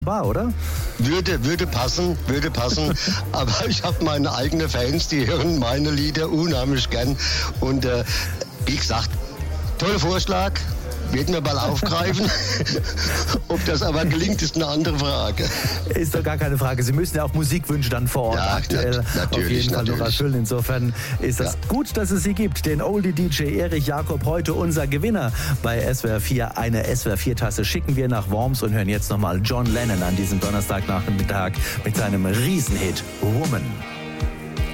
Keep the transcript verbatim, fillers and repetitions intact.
War, oder? Würde, würde passen, würde passen. Aber ich habe meine eigenen Fans, die hören meine Lieder unheimlich gern. Und äh, wie gesagt, toller Vorschlag. Werden wir mal aufgreifen. Ob das aber gelingt, ist eine andere Frage. Ist doch gar keine Frage. Sie müssen ja auch Musikwünsche dann vor Ort ja, aktuell nat- auf jeden Fall natürlich. noch erfüllen. Insofern ist es ja. gut, dass es Sie gibt. Den Oldie-D J Erich Jakob, heute unser Gewinner bei S W R vier. Eine S W R vier Tasse schicken wir nach Worms und hören jetzt nochmal John Lennon an diesem Donnerstagnachmittag mit seinem Riesenhit Woman.